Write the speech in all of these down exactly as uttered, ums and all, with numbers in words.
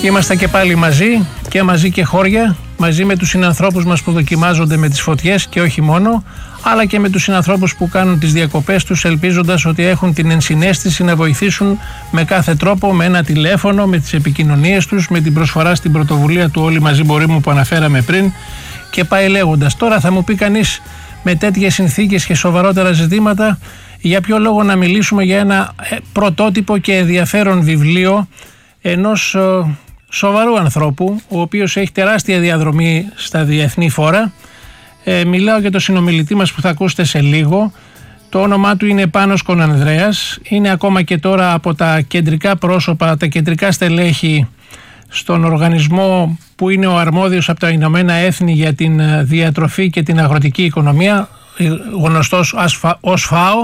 Είμαστε και πάλι μαζί και μαζί και χώρια, μαζί με τους συνανθρώπους μας που δοκιμάζονται με τις φωτιές και όχι μόνο, αλλά και με τους συνανθρώπους που κάνουν τις διακοπές τους ελπίζοντας ότι έχουν την ενσυναίσθηση να βοηθήσουν με κάθε τρόπο, με ένα τηλέφωνο, με τις επικοινωνίες τους, με την προσφορά στην πρωτοβουλία του Όλοι Μαζί Μπορούμε που αναφέραμε πριν και πάει λέγοντας. Τώρα θα μου πει κανείς, με τέτοιες συνθήκες και σοβαρότερα ζητήματα, για ποιο λόγο να μιλήσουμε για ένα πρωτότυπο και ενδιαφέρον βιβλίο ενός σοβαρού ανθρώπου, ο οποίος έχει τεράστια διαδρομή στα διεθνή φόρα. Ε, μιλάω για τον συνομιλητή μας που θα ακούσετε σε λίγο. Το όνομά του είναι Πάνος Κονανδρέας. Είναι ακόμα και τώρα από τα κεντρικά πρόσωπα, τα κεντρικά στελέχη στον οργανισμό που είναι ο αρμόδιος από τα Ηνωμένα Έθνη για την διατροφή και την αγροτική οικονομία, γνωστός ως ΦΑΟ,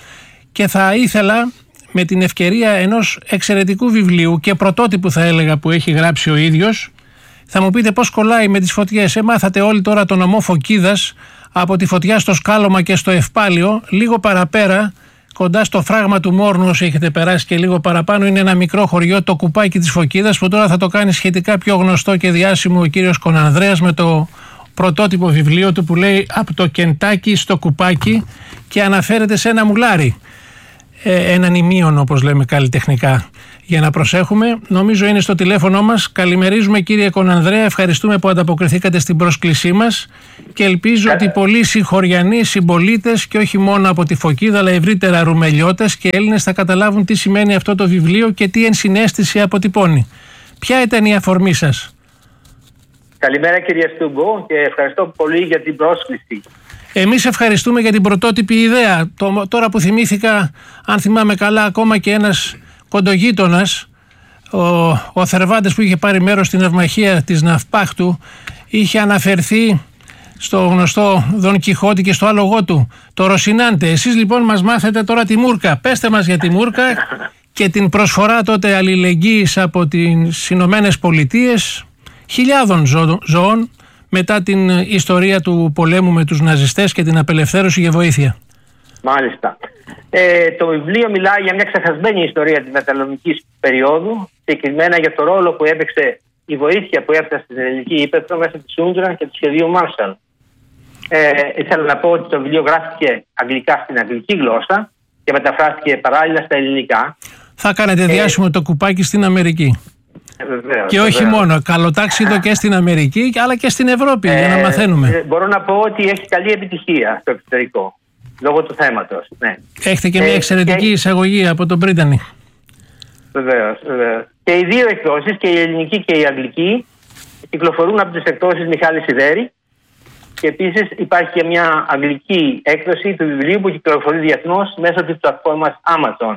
και θα ήθελα με την ευκαιρία ενός εξαιρετικού βιβλίου και πρωτότυπου θα έλεγα που έχει γράψει ο ίδιος. Θα μου πείτε πώς κολλάει με τις φωτιές. Ε, μάθατε όλοι τώρα τον νομό Φωκίδας από τη φωτιά στο Σκάλωμα και στο Ευπάλιο. Λίγο παραπέρα, κοντά στο φράγμα του Μόρνου, όσοι έχετε περάσει και λίγο παραπάνω, είναι ένα μικρό χωριό, το Κουπάκι της Φωκίδας, που τώρα θα το κάνει σχετικά πιο γνωστό και διάσημο ο κύριος Κονανδρέας με το πρωτότυπο βιβλίο του που λέει «Από το Κεντάκι στο Κουπάκι» και αναφέρεται σε ένα μουλάρι. Ε, έναν ημίον, όπως λέμε καλλιτεχνικά, για να προσέχουμε. Νομίζω είναι στο τηλέφωνο μας. Καλημερίζουμε κύριε Κονανδρέα, ευχαριστούμε που ανταποκριθήκατε στην πρόσκλησή μας και ελπίζω ότι πολλοί συγχωριανοί συμπολίτες και όχι μόνο από τη Φωκίδα αλλά ευρύτερα ρουμελιώτες και Έλληνες θα καταλάβουν τι σημαίνει αυτό το βιβλίο και τι ενσυναίσθηση αποτυπώνει. Ποια ήταν η αφορμή σας? Καλημέρα κύριε Στούγκο και ευχαριστώ πολύ για την πρόσκληση. Εμείς ευχαριστούμε για την πρωτότυπη ιδέα. Το, τώρα που θυμήθηκα, αν θυμάμαι καλά, ακόμα και ένας κοντογείτονας, ο, ο Θερβάντες που είχε πάρει μέρος στην ναυμαχία της Ναυπάχτου, είχε αναφερθεί στο γνωστό Δον Κιχώτη και στο άλογο του, το Ροσινάντε. Εσείς λοιπόν μας μάθετε τώρα τη Μούρκα. Πέστε μας για τη Μούρκα και την προσφορά τότε αλληλεγγύης από τις Ηνωμένες Πολιτείες χιλιάδων ζω, ζώων μετά την ιστορία του πολέμου με τους ναζιστές και την απελευθέρωση για βοήθεια. Μάλιστα. Ε, το βιβλίο μιλάει για μια ξεχασμένη ιστορία της μεταλλονικής περίοδου, συγκεκριμένα για το ρόλο που έπαιξε η βοήθεια που έφτασε στην ελληνική ύπαιθρο μέσα της Ούντρα και του σχεδίου Μάρσαλ. Ε, ήθελα να πω ότι το βιβλίο γράφτηκε αγγλικά στην αγγλική γλώσσα και μεταφράστηκε παράλληλα στα ελληνικά. Θα κάνετε διάσημο ε, το κουπάκι στην Αμερική. Ε, βεβαίως, και όχι βεβαίως. μόνο, καλοτάξιδο και στην Αμερική αλλά και στην Ευρώπη ε, για να μαθαίνουμε. Ε, μπορώ να πω ότι έχει καλή επιτυχία στο εξωτερικό, λόγω του θέματος. Ναι. Έχετε και μια ε, εξαιρετική και... εισαγωγή από τον Πρίτανη. Βεβαίως, βεβαίως. Και οι δύο εκδόσεις, και η ελληνική και η αγγλική, κυκλοφορούν από τις εκδόσεις Μιχάλη Σιδέρη. Και επίσης υπάρχει και μια αγγλική έκδοση του βιβλίου που κυκλοφορεί διεθνώς μέσω της πλατφόρμας Amazon.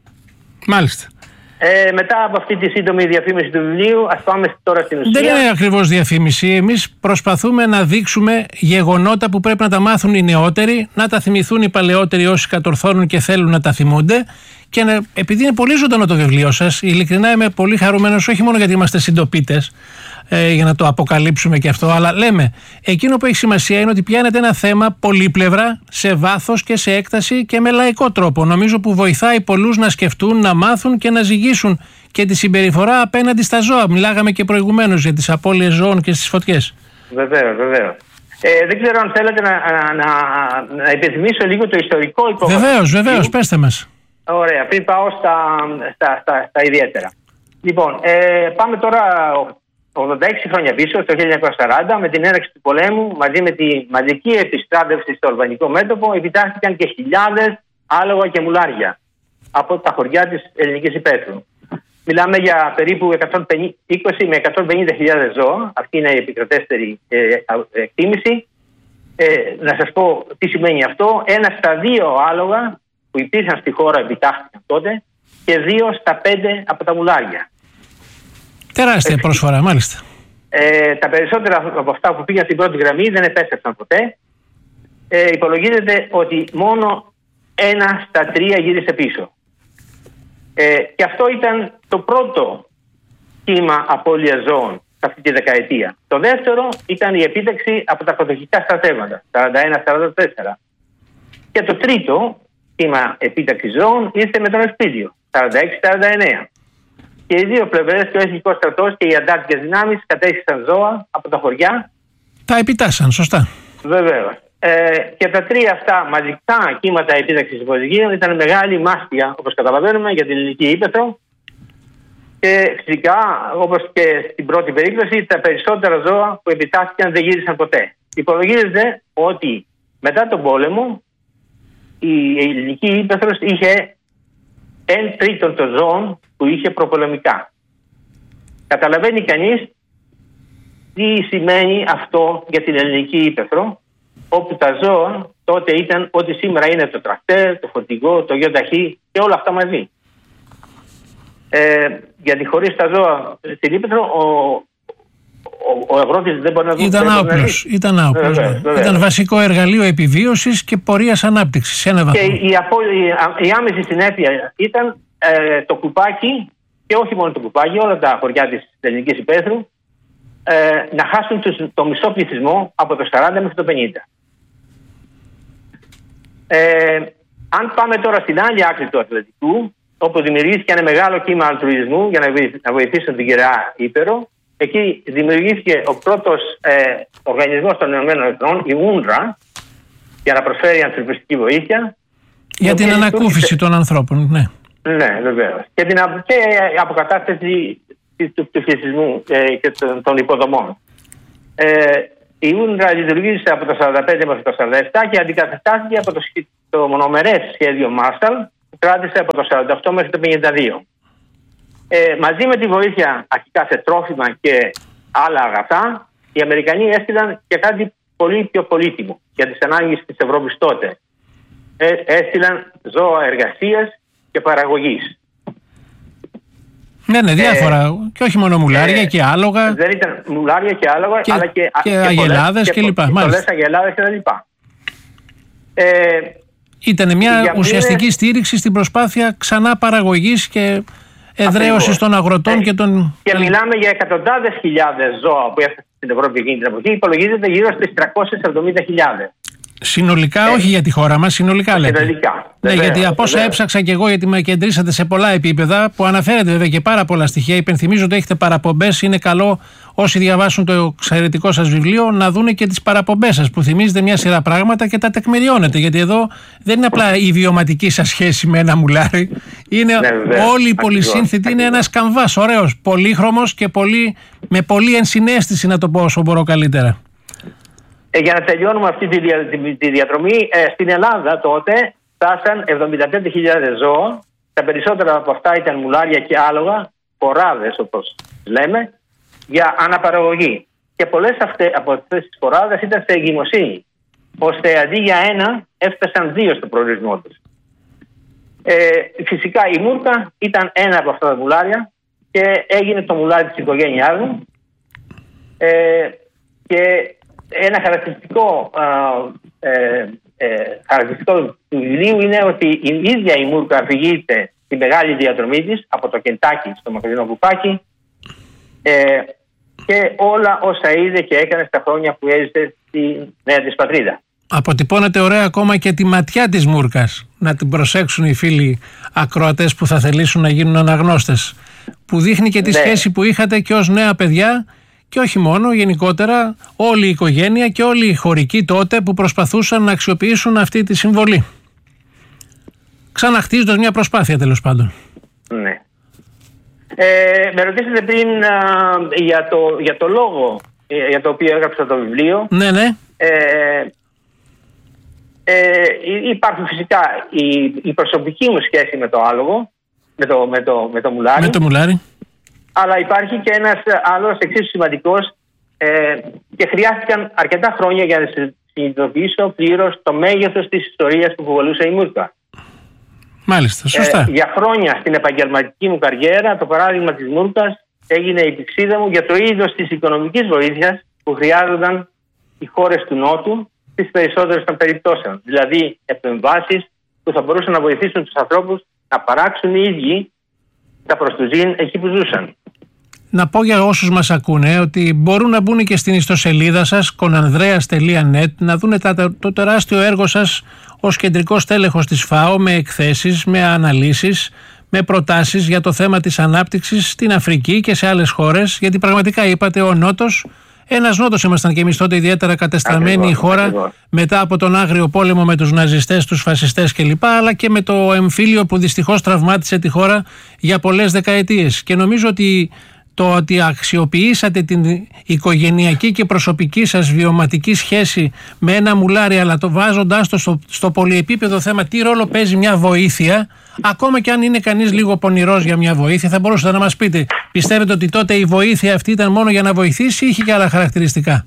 Μάλιστα. Ε, μετά από αυτή τη σύντομη διαφήμιση του βιβλίου, ας πάμε τώρα στην ουσία. Δεν είναι ακριβώς διαφήμιση. Εμείς προσπαθούμε να δείξουμε γεγονότα που πρέπει να τα μάθουν οι νεότεροι, να τα θυμηθούν οι παλαιότεροι όσοι κατορθώνουν και θέλουν να τα θυμούνται. Και να, επειδή είναι πολύ ζωντανό το βιβλίο σας, ειλικρινά είμαι πολύ χαρούμενος, όχι μόνο γιατί είμαστε συντοπίτες, ε, για να το αποκαλύψουμε και αυτό, αλλά λέμε, εκείνο που έχει σημασία είναι ότι πιάνετε ένα θέμα πολύπλευρα, σε βάθος και σε έκταση και με λαϊκό τρόπο. Νομίζω που βοηθάει πολλούς να σκεφτούν, να μάθουν και να ζυγίσουν και τη συμπεριφορά απέναντι στα ζώα. Μιλάγαμε και προηγουμένως για τις απώλειες ζώων και στις φωτιές. Βεβαίως, βεβαίως. Ε, δεν ξέρω αν θέλετε να, να, να, να υπενθυμίσω λίγο το ιστορικό υπόβαθρο. Βεβαίως, βεβαίως, πέστε μας. Ωραία, πριν πάω στα, στα, στα, στα ιδιαίτερα. Λοιπόν, ε, πάμε τώρα ογδόντα έξι χρόνια πίσω, το χίλια εννιακόσια σαράντα, με την έναρξη του πολέμου, μαζί με τη μαζική επιστράτευση στο αλβανικό μέτωπο, επιτάχθηκαν και χιλιάδες άλογα και μουλάρια από τα χωριά της ελληνικής υπαίθρου. Μιλάμε για περίπου εκατόν είκοσι με εκατόν πενήντα χιλιάδες ζώα. Αυτή είναι η επικρατέστερη ε, εκτίμηση. Ε, να σας πω τι σημαίνει αυτό. Ένα στα δύο άλογα που υπήρχαν στη χώρα επιτάχθηκαν τότε και δύο στα πέντε από τα μουλάρια. Τεράστια προσφορά, μάλιστα. Ε, τα περισσότερα από αυτά που πήγαν στην πρώτη γραμμή δεν επέστρεψαν ποτέ. Ε, υπολογίζεται ότι μόνο ένα στα τρία γύρισε πίσω. Ε, και αυτό ήταν το πρώτο κύμα απώλειας ζώων σε αυτή τη δεκαετία. Το δεύτερο ήταν η επίταξη από τα κατοχικά στρατεύματα, σαράντα ένα σαράντα τέσσερα. Και το τρίτο κύμα επίταξη ζώων ήρθε με τον Ευπίδιο, σαράντα έξι σαράντα εννέα. Και οι δύο πλευρές, και ο Εθνικός Στρατός και οι αντάρτικες δυνάμεις, κατέστησαν ζώα από τα χωριά. Τα επιτάσσαν, σωστά. Βεβαίως. Ε, και τα τρία αυτά μαζικά κύματα επίδαξης υποδικίων ήταν μεγάλη μάστιγα, όπως καταλαβαίνουμε, για την ελληνική ύπαιθρο. Και φυσικά, όπως και στην πρώτη περίπτωση, τα περισσότερα ζώα που επιτάθηκαν δεν γύρισαν ποτέ. Υπολογίζεται ότι μετά τον πόλεμο η ελληνική ύπαιθρος είχε εν τρίτον των ζώων που είχε προπολεμικά. Καταλαβαίνει κανείς τι σημαίνει αυτό για την ελληνική ύπαιθρο, όπου τα ζώα τότε ήταν ό,τι σήμερα είναι το τρακτέρ, το φορτηγό, το γιοταχή και όλα αυτά μαζί. Ε, γιατί χωρίς τα ζώα στην ύπαιθρο ο, ο, ο αγρότης δεν μπορεί να δει. Ήταν άοπλος. Ήταν, άοπλος, βέβαια, βέβαια. Ήταν βασικό εργαλείο επιβίωσης και πορείας ανάπτυξης. Σε ένα και η, απο, η, η άμεση συνέπεια ήταν ε, το κουπάκι, και όχι μόνο το κουπάκι, όλα τα χωριά της ελληνικής υπαίθρου ε, να χάσουν το, το μισό πληθυσμό από το σαράντα μέχρι το πενήντα. Ε, αν πάμε τώρα στην άλλη άκρη του Ατλαντικού, όπου δημιουργήθηκε ένα μεγάλο κύμα αλτρουισμού για να βοηθήσουν την Κεραία Ήπειρο, εκεί δημιουργήθηκε ο πρώτος ε, οργανισμός των Ηνωμένων Εθνών, η UNRWA, για να προσφέρει ανθρωπιστική βοήθεια. Για την ανακούφιση των ανθρώπων, ναι. Ναι, βεβαίως. Και την και αποκατάσταση του πληθυσμού ε, και των, των υποδομών. Ε, η UNRWA λειτουργήσε από το σαράντα πέντε μέχρι το σαράντα επτά και αντικαταστάθηκε από το, το μονομερές σχέδιο Marshall, που κράτησε από το σαράντα οκτώ μέχρι το πενήντα δύο. Ε, μαζί με τη βοήθεια αρχικά σε τρόφιμα και άλλα αγαθά, οι Αμερικανοί έστειλαν και κάτι πολύ πιο πολύτιμο για τις ανάγκες της Ευρώπης τότε. Ε, έστειλαν ζώα εργασίας και παραγωγής. Ναι, ναι, διάφορα. Ε, και όχι μόνο μουλάρια ε, και άλογα. Δεν ήταν μουλάρια και άλογα, και, αλλά και, και, και αγελάδες και, και λοιπά. Πολλές αγελάδες και τα λοιπά. Ε, ήταν μια ουσιαστική είναι... στήριξη στην προσπάθεια ξανά παραγωγής και εδραίωσης των αγροτών ε, και των... Και μιλάμε για εκατοντάδες χιλιάδες ζώα που έφτασαν στην Ευρώπη εκείνη την εποχή. Υπολογίζεται γύρω στις τριακόσιες εβδομήντα χιλιάδες. Συνολικά, ε, όχι για τη χώρα μας, συνολικά λέτε. Συνολικά. Ναι, βεβαίως, γιατί από όσα έψαξα και εγώ, γιατί με κεντρήσατε σε πολλά επίπεδα, που αναφέρετε βέβαια και πάρα πολλά στοιχεία, υπενθυμίζω ότι έχετε παραπομπές. Είναι καλό όσοι διαβάσουν το εξαιρετικό σας βιβλίο να δούνε και τις παραπομπές σας, που θυμίζετε μια σειρά πράγματα και τα τεκμηριώνετε. Γιατί εδώ δεν είναι απλά η βιωματική σας σχέση με ένα μουλάρι. Είναι ναι, βέβαια, όλη η πολυσύνθετη, είναι ένας καμβάς ωραίος, πολύχρωμος και πολύ, με πολλή ενσυναίσθηση, να το πω όσο μπορώ καλύτερα. Ε, για να τελειώνουμε αυτή τη, δια, τη, τη διαδρομή, ε, στην Ελλάδα τότε φτάσαν εβδομήντα πέντε χιλιάδες ζώα. Τα περισσότερα από αυτά ήταν μουλάρια και άλογα, φοράδες όπως λέμε, για αναπαραγωγή. Και πολλές αυτές, από αυτές τις φοράδες ήταν σε εγκυμοσύνη, ώστε αντί για ένα έφτασαν δύο στο προορισμό τους. Ε, φυσικά η μούρκα ήταν ένα από αυτά τα μουλάρια και έγινε το μουλάρι της οικογένειάς μου. Ε, και ένα χαρακτηριστικό, ε, ε, χαρακτηριστικό του βιβλίου είναι ότι η ίδια η μούρκα αφηγείται στη μεγάλη διαδρομή της από το Κεντάκι στο μακρινό κουπάκι ε, και όλα όσα είδε και έκανε στα χρόνια που έζησε στη νέα της πατρίδα. Αποτυπώνεται ωραία ακόμα και τη ματιά της μούρκας. Να την προσέξουν οι φίλοι ακροατές που θα θελήσουν να γίνουν αναγνώστες. Που δείχνει και τη ναι. σχέση που είχατε και ως νέα παιδιά. Και όχι μόνο, γενικότερα όλη η οικογένεια και όλοι οι χωρικοί τότε που προσπαθούσαν να αξιοποιήσουν αυτή τη συμβολή. Ξαναχτίζοντας μια προσπάθεια, τέλος πάντων. Ναι. Ε, με ρωτήσατε πριν α, για, το, για το λόγο ε, για το οποίο έγραψα το βιβλίο. Ναι, ναι. Ε, ε, υπάρχουν φυσικά η, η προσωπική μου σχέση με το άλογο, με το, με το, με το μουλάρι. Με το μουλάρι. Αλλά υπάρχει και ένας άλλος εξίσου σημαντικός ε, και χρειάστηκαν αρκετά χρόνια για να συνειδητοποιήσω πλήρως το μέγεθος της ιστορίας που κουβαλούσε η μούρκα. Μάλιστα, σωστά. Ε, για χρόνια στην επαγγελματική μου καριέρα το παράδειγμα της μούρκας έγινε η πηξίδα μου για το είδος της οικονομικής βοήθειας που χρειάζονταν οι χώρες του Νότου στις περισσότερες των περιπτώσεων. Δηλαδή επεμβάσεις που θα μπορούσαν να βοηθήσουν τους ανθρώπους να παράξουν οι ίδιοι τα προστουζήν εκεί που ζούσαν. Να πω για όσους μας ακούνε ότι μπορούν να μπουν και στην ιστοσελίδα σας konandreas τελεία net να δουν τα, το τεράστιο έργο σας ως κεντρικός τέλεχος της ΦΑΟ με εκθέσεις, με αναλύσεις, με προτάσεις για το θέμα της ανάπτυξης στην Αφρική και σε άλλες χώρες, γιατί πραγματικά είπατε ο Νότος, ένας Νότος ήμασταν και εμείς τότε ιδιαίτερα κατεστραμμένη ακριβώς, η χώρα ακριβώς. μετά από τον άγριο πόλεμο με τους ναζιστές, τους φασιστές κλπ, αλλά και με το εμφύλιο που δυστυχώς τραυμάτισε τη χώρα για πολλές δεκαετίες. Και νομίζω ότι το ότι αξιοποιήσατε την οικογενειακή και προσωπική σας βιωματική σχέση με ένα μουλάρι, αλλά το βάζοντάς το στο, στο πολυεπίπεδο θέμα, τι ρόλο παίζει μια βοήθεια, ακόμα και αν είναι κανείς λίγο πονηρός για μια βοήθεια, θα μπορούσατε να μας πείτε, πιστεύετε ότι τότε η βοήθεια αυτή ήταν μόνο για να βοηθήσει ή είχε και άλλα χαρακτηριστικά?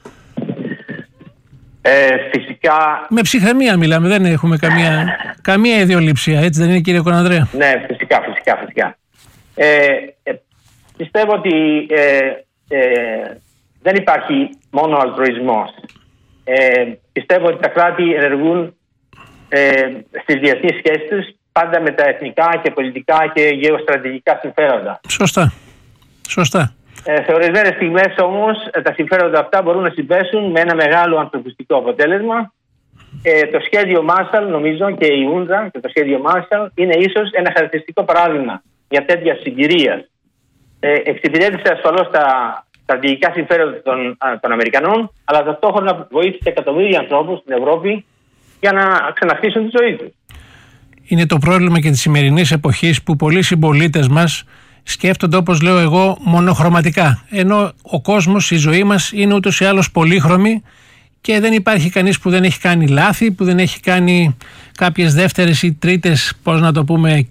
Ε, φυσικά. Με ψυχραιμία μιλάμε, δεν έχουμε καμία, καμία ιδιοληψία, έτσι δεν είναι, κύριε Κονανδρέα? Ναι, φυσικά, φυσικά, φυσικά. Ε, ε, Πιστεύω ότι ε, ε, δεν υπάρχει μόνο αλτρουισμός. Ε, πιστεύω ότι τα κράτη ενεργούν ε, στις διεθνείς σχέσεις τους πάντα με τα εθνικά και πολιτικά και γεωστρατηγικά συμφέροντα. Σωστά. Σωστά. Ε, σε ορισμένες στιγμές όμως τα συμφέροντα αυτά μπορούν να συμπέσουν με ένα μεγάλο ανθρωπιστικό αποτέλεσμα. Ε, το σχέδιο Marshall, νομίζω, και η UNRWA και το σχέδιο Marshall είναι ίσως ένα χαρακτηριστικό παράδειγμα για τέτοια συγκυρία. Ε, εξυπηρέτησε ασφαλώς τα στρατηγικά συμφέροντα των, των Αμερικανών, αλλά ταυτόχρονα βοήθησε εκατομμύρια ανθρώπους στην Ευρώπη για να ξαναχτίσουν τη ζωή τους. Είναι το πρόβλημα και της σημερινής εποχής που πολλοί συμπολίτες μας σκέφτονται, όπως λέω εγώ, μονοχρωματικά. Ενώ ο κόσμος, η ζωή μας είναι ούτως ή άλλως πολύχρωμη και δεν υπάρχει κανείς που δεν έχει κάνει λάθη, που δεν έχει κάνει κάποιες δεύτερες ή τρίτες, πώς να το πούμε,